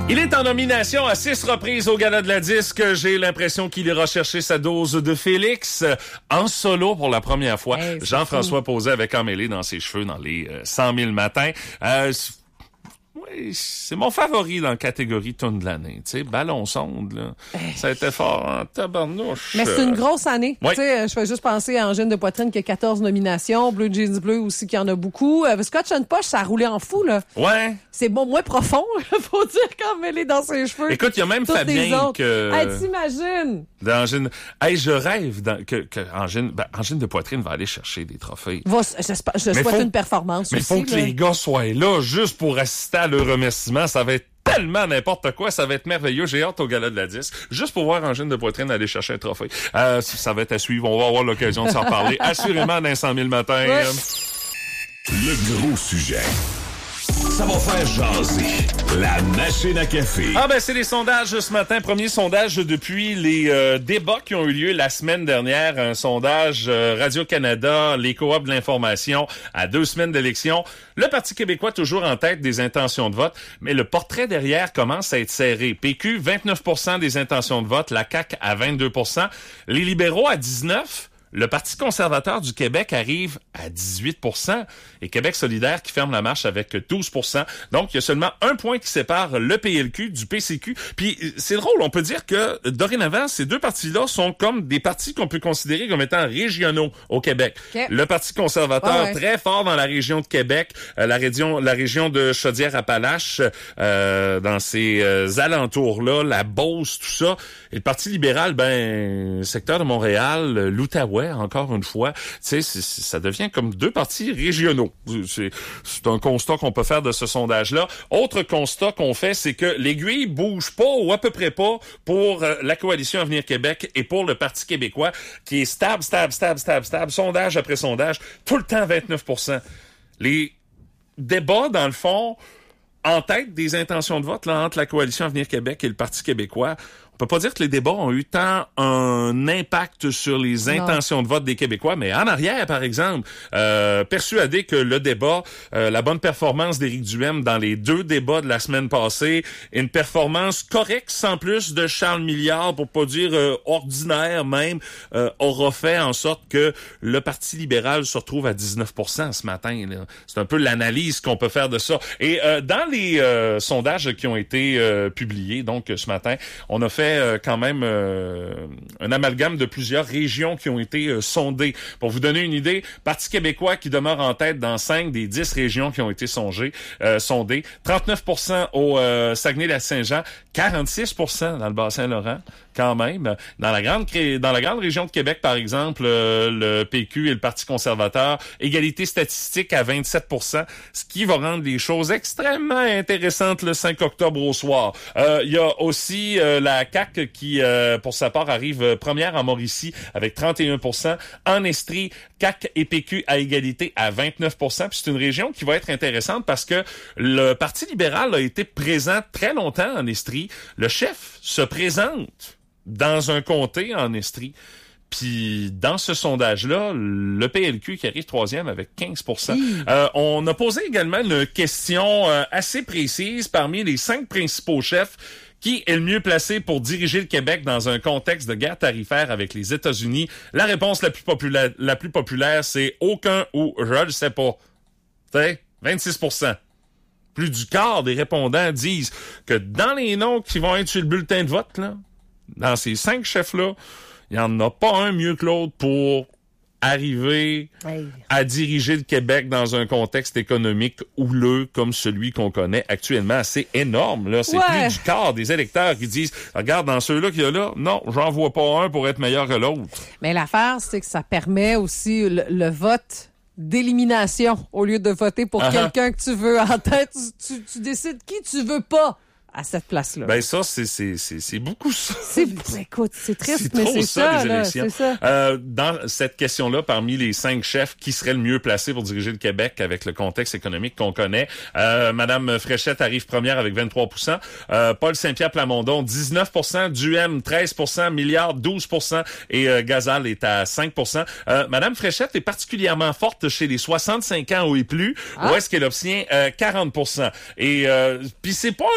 Il est en nomination à 6 reprises au Gala de la Disque. J'ai l'impression qu'il ira chercher sa dose de Félix en solo pour la première fois. Hey, Jean-François posait avec emmêlé dans ses cheveux dans les 100 000 matins. Oui, c'est mon favori dans la catégorie tune de l'année. Tu sais, Ballon sonde, là. Ça a été fort en tabarnouche. Mais c'est une grosse année. Oui. Tu sais, je fais juste penser à Angine de poitrine qui a 14 nominations, Blue Jeans Bleu aussi qui en a beaucoup. Scotch and Posh, ça a roulé en fou, là. Ouais. C'est bon, moins profond, faut dire, quand elle est dans ses cheveux. Écoute, il y a même Toutes les Fabien autres. que... Hey, t'imagines? Angine... Hey, je rêve que Angine de poitrine va aller chercher des trophées. Je souhaite une performance mais aussi. faut que là. les gars soient là juste pour assister à leur remerciement. Ça va être tellement n'importe quoi. Ça va être merveilleux. J'ai hâte au Gala de la Disque. Juste pour voir Angine de poitrine aller chercher un trophée. Ça va être à suivre. On va avoir l'occasion de s'en parler. Assurément dans 100 000 matins. Ouais. Le gros sujet. Ça va faire jaser. La machine à café. C'est les sondages ce matin. Premier sondage depuis les débats qui ont eu lieu la semaine dernière. Un sondage Radio-Canada, les coops de l'information à 2 semaines d'élection. Le Parti québécois toujours en tête des intentions de vote, mais le portrait derrière commence à être serré. PQ, 29% des intentions de vote. La CAQ à 22%. Les libéraux à 19%. Le Parti conservateur du Québec arrive à 18%. Et Québec solidaire qui ferme la marche avec 12%. Donc, il y a seulement un point qui sépare le PLQ du PCQ. Puis, c'est drôle, on peut dire que, dorénavant, ces deux partis-là sont comme des partis qu'on peut considérer comme étant régionaux au Québec. Okay. Le Parti conservateur, très fort dans la région de Québec, la région de Chaudière-Appalaches, dans ces alentours-là, la Beauce, tout ça. Et le Parti libéral, secteur de Montréal, l'Outaouais, encore une fois, tu sais, ça devient comme deux partis régionaux. C'est un constat qu'on peut faire de ce sondage-là. Autre constat qu'on fait, c'est que l'aiguille bouge pas ou à peu près pas pour la Coalition Avenir Québec et pour le Parti québécois, qui est stable, sondage après sondage, tout le temps 29%. Les débats, dans le fond, en tête des intentions de vote là, entre la Coalition Avenir Québec et le Parti québécois, on peut pas dire que les débats ont eu tant un impact sur les intentions de vote des Québécois, mais en arrière, par exemple, persuadé que le débat, la bonne performance d'Éric Duhaime dans les 2 débats de la semaine passée, une performance correcte sans plus de Charles Milliard, pour pas dire ordinaire même, aura fait en sorte que le Parti libéral se retrouve à 19% ce matin. Là. C'est un peu l'analyse qu'on peut faire de ça. Et dans les sondages qui ont été publiés, donc ce matin, on a fait quand même un amalgame de plusieurs régions qui ont été sondées. Pour vous donner une idée, Parti québécois qui demeure en tête dans 5 des 10 régions qui ont été sondées. 39% au Saguenay-Lac-Saint-Jean, 46% dans le Bas-Saint-Laurent, quand même. Dans la grande région de Québec, par exemple, le PQ et le Parti conservateur, égalité statistique à 27%, ce qui va rendre les choses extrêmement intéressantes le 5 octobre au soir. Il y a aussi la CAQ qui, pour sa part, arrive première en Mauricie avec 31%. En Estrie, CAQ et PQ à égalité à 29%. Puis c'est une région qui va être intéressante parce que le Parti libéral a été présent très longtemps en Estrie. Le chef se présente dans un comté en Estrie. Puis dans ce sondage-là, le PLQ qui arrive 3e avec 15%. On a posé également une question assez précise parmi les 5 principaux chefs. Qui est le mieux placé pour diriger le Québec dans un contexte de guerre tarifaire avec les États-Unis? La réponse la plus populaire, c'est aucun ou je le sais pas. Tu sais, 26%. Plus du quart des répondants disent que dans les noms qui vont être sur le bulletin de vote, là, dans ces 5 chefs-là, il n'y en a pas un mieux que l'autre pour arriver à diriger le Québec dans un contexte économique houleux comme celui qu'on connaît actuellement. C'est énorme, là. C'est plus du quart des électeurs qui disent, regarde, dans ceux-là qu'il y a là, non, j'en vois pas un pour être meilleur que l'autre. Mais l'affaire, c'est que ça permet aussi le vote d'élimination au lieu de voter pour quelqu'un que tu veux en tête. Tu décides qui tu veux pas à cette place-là. Ben ça, c'est beaucoup ça. Écoute, c'est triste, mais c'est ça, les là, élections. c'est ça. Dans cette question-là, parmi les 5 chefs, qui serait le mieux placé pour diriger le Québec avec le contexte économique qu'on connaît? Madame Fréchette arrive première avec 23%. Paul Saint-Pierre Plamondon, 19%. Duhaime, 13%. Milliard, 12%. Et Gazal est à 5%. Madame Fréchette est particulièrement forte chez les 65 ans ou et plus, où est-ce qu'elle obtient 40%. Et puis c'est pas un sujet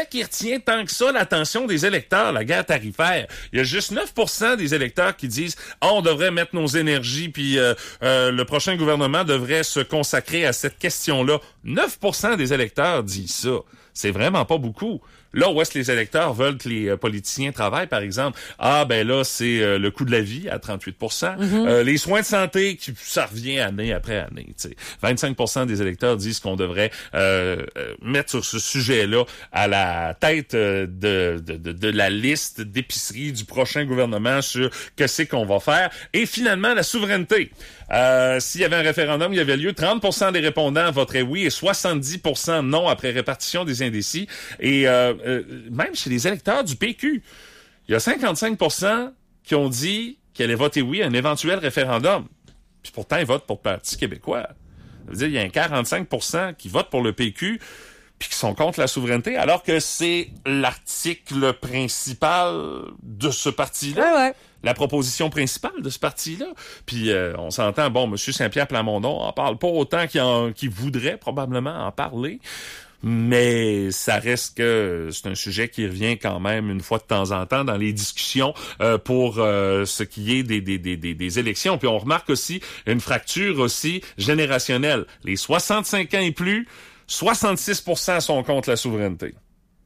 sujet qui retient tant que ça l'attention des électeurs, la guerre tarifaire. Il y a juste 9% des électeurs qui disent « on devrait mettre nos énergies, puis le prochain gouvernement devrait se consacrer à cette question-là. » 9% des électeurs disent ça. C'est vraiment pas beaucoup. Là où est-ce que les électeurs veulent que les politiciens travaillent, par exemple, ben là, c'est le coût de la vie à 38%. Les soins de santé, ça revient année après année. T'sais. 25% des électeurs disent qu'on devrait mettre sur ce sujet-là à la tête de la liste d'épicerie du prochain gouvernement sur que c'est qu'on va faire. Et finalement, la souveraineté. S'il y avait un référendum, il y avait lieu, 30% des répondants voteraient oui et 70% non après répartition des indécis. Et même chez les électeurs du PQ, il y a 55% qui ont dit qu'ils allaient voter oui à un éventuel référendum. Puis pourtant, ils votent pour le Parti québécois. Ça veut dire qu'il y a un 45% qui votent pour le PQ puis qui sont contre la souveraineté, alors que c'est l'article principal de ce parti-là. Ouais. La proposition principale de ce parti-là. Puis on s'entend, bon, M. Saint-Pierre Plamondon en parle pas autant qu'il voudrait probablement en parler, mais ça reste que c'est un sujet qui revient quand même une fois de temps en temps dans les discussions pour ce qui est des élections. Puis on remarque aussi une fracture aussi générationnelle. Les 65 ans et plus, 66% sont contre la souveraineté.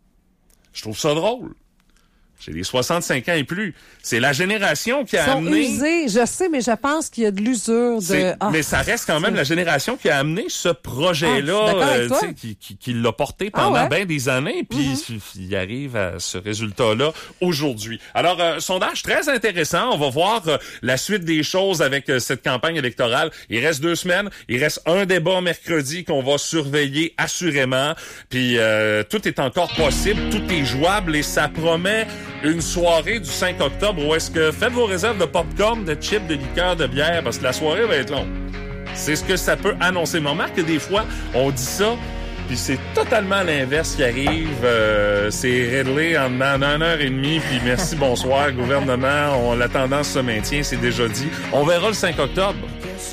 Je trouve ça drôle. J'ai les 65 ans et plus. C'est la génération qui a amené... Ils sont usés, je sais, mais je pense qu'il y a de l'usure de... mais ça reste quand même la génération qui a amené ce projet-là, qui l'a porté pendant bien des années, puis il arrive à ce résultat-là aujourd'hui. Alors, sondage très intéressant. On va voir la suite des choses avec cette campagne électorale. Il reste 2 semaines. Il reste un débat mercredi qu'on va surveiller assurément. Puis, tout est encore possible. Tout est jouable et ça promet une soirée du 5 octobre où est-ce que faites vos réserves de popcorn, de chips, de liqueur, de bière, parce que la soirée va être longue. C'est ce que ça peut annoncer. Mais on remarque que des fois, on dit ça, puis c'est totalement l'inverse qui arrive. C'est réglé en 1h30, puis merci, bonsoir, gouvernement. La tendance se maintient, c'est déjà dit. On verra le 5 octobre.